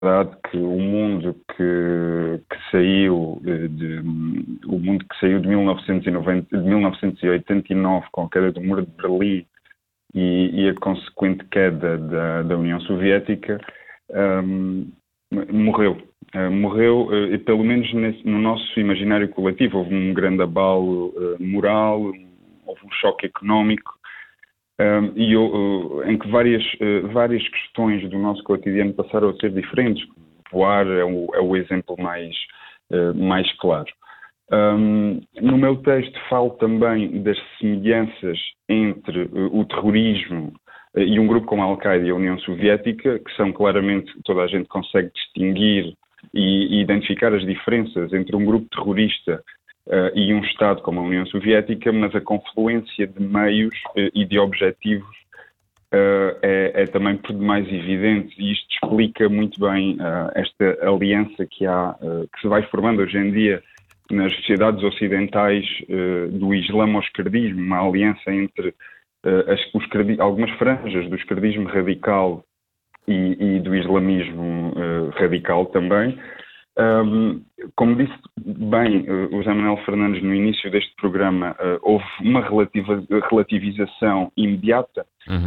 verdade que o mundo que saiu de 1989 com a queda do Muro de Berlim e a consequente queda da União Soviética, morreu. Morreu, e pelo menos no nosso imaginário coletivo, houve um grande abalo moral, houve um choque económico, em que várias questões do nosso cotidiano passaram a ser diferentes. Voar é o exemplo mais claro. No meu texto falo também das semelhanças entre o terrorismo e um grupo como a Al-Qaeda e a União Soviética, que são claramente, toda a gente consegue distinguir e identificar as diferenças entre um grupo terrorista e um Estado como a União Soviética, mas a confluência de meios e de objetivos é também por demais evidente, e isto explica muito bem esta aliança que se vai formando hoje em dia nas sociedades ocidentais do Islã ao esquerdismo, uma aliança entre algumas franjas do esquerdismo radical e do islamismo radical também. Como disse bem o José Manuel Fernandes no início deste programa, houve uma relativização imediata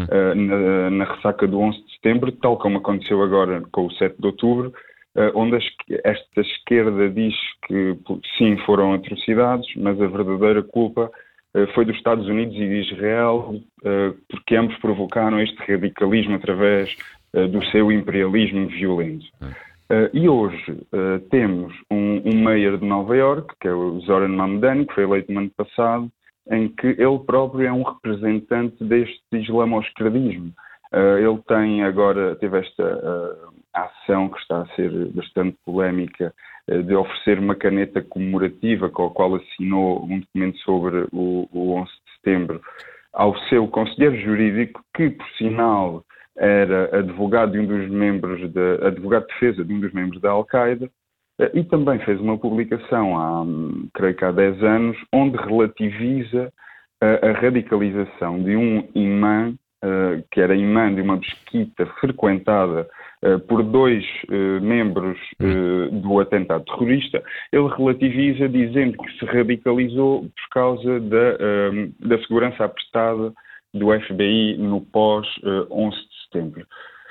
na ressaca do 11 de setembro, tal como aconteceu agora com o 7 de outubro, onde esta esquerda diz que sim, foram atrocidades, mas a verdadeira culpa foi dos Estados Unidos e de Israel, porque ambos provocaram este radicalismo através do seu imperialismo violento. E hoje temos um mayor de Nova Iorque, que é o Zoran Mamdani, que foi eleito no ano passado, em que ele próprio é um representante deste islamo-esquerdismo. Ele teve esta ação que está a ser bastante polémica, de oferecer uma caneta comemorativa com a qual assinou um documento sobre o 11 de setembro ao seu conselheiro jurídico, que, por sinal, era advogado de defesa de um dos membros da Al-Qaeda, e também fez uma publicação, creio que há 10 anos, onde relativiza a radicalização de um imã, que era imã de uma mesquita frequentada por dois membros do atentado terrorista. Ele relativiza dizendo que se radicalizou por causa da segurança apertada do FBI no pós-11 de setembro.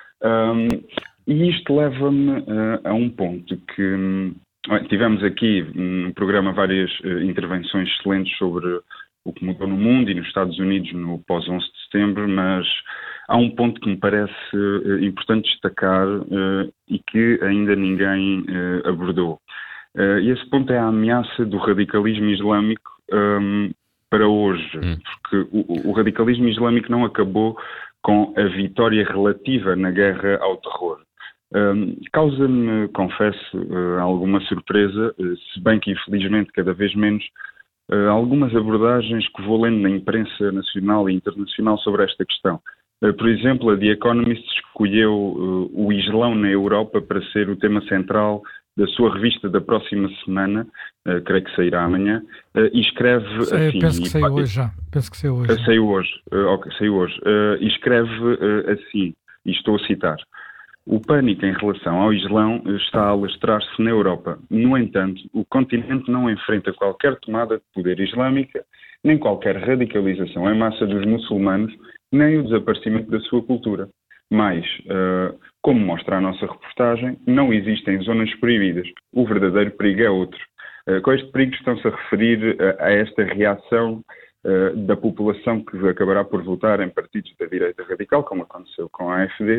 E isto leva-me a um ponto que tivemos aqui no programa várias intervenções excelentes sobre o que mudou no mundo e nos Estados Unidos no pós-11 de setembro, mas há um ponto que me parece importante destacar e que ainda ninguém abordou. E esse ponto é a ameaça do radicalismo islâmico para hoje, porque o radicalismo islâmico não acabou com a vitória relativa na guerra ao terror. Causa-me, confesso, alguma surpresa, se bem que infelizmente cada vez menos, algumas abordagens que vou lendo na imprensa nacional e internacional sobre esta questão. Por exemplo, a The Economist escolheu o Islão na Europa para ser o tema central da sua revista da próxima semana, creio que sairá amanhã, e escreve assim... Penso que saiu hoje já. Saiu hoje. Saiu hoje. E escreve assim, e estou a citar: o pânico em relação ao Islão está a alastrar-se na Europa. No entanto, o continente não enfrenta qualquer tomada de poder islâmica, nem qualquer radicalização em massa dos muçulmanos, nem o desaparecimento da sua cultura. Mas, como mostra a nossa reportagem, não existem zonas proibidas. O verdadeiro perigo é outro. Com este perigo estão-se a referir a esta reação da população que acabará por votar em partidos da direita radical, como aconteceu com a AfD,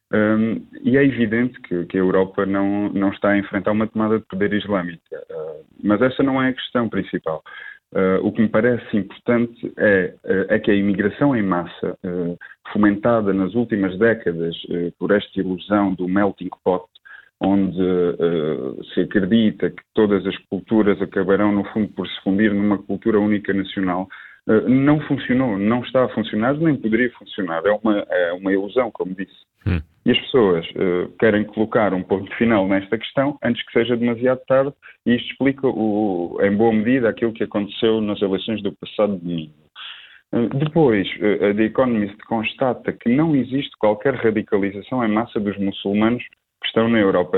e é evidente que a Europa não está a enfrentar uma tomada de poder islâmica. Mas essa não é a questão principal. O que me parece importante é que a imigração em massa, fomentada nas últimas décadas por esta ilusão do melting pot, onde se acredita que todas as culturas acabarão, no fundo, por se fundir numa cultura única nacional, não funcionou, não está a funcionar, nem poderia funcionar. É uma ilusão, como disse. E as pessoas querem colocar um ponto final nesta questão antes que seja demasiado tarde, e isto explica, em boa medida, aquilo que aconteceu nas eleições do passado domingo. Depois, a The Economist constata que não existe qualquer radicalização em massa dos muçulmanos que estão na Europa